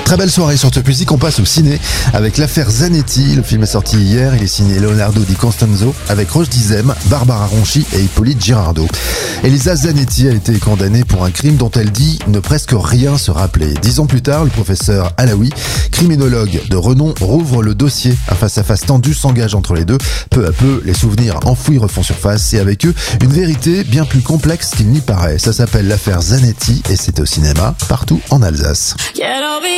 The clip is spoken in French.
Très belle soirée sur Top Music, on passe au ciné avec l'affaire Zanetti. Le film est sorti hier, il est signé Leonardo Di Constanzo avec Roche Dizem, Barbara Ronchi et Hippolyte Girardot. Elisa Zanetti a été condamnée pour un crime dont elle dit ne presque rien se rappeler. 10 ans plus tard, le professeur Alaoui, criminologue de renom, rouvre le dossier. Un face-à-face tendu s'engage entre les deux. Peu à peu, les souvenirs enfouis refont surface et avec eux, une vérité bien plus complexe qu'il n'y paraît. Ça s'appelle l'affaire Zanetti et c'est au cinéma partout en Alsace.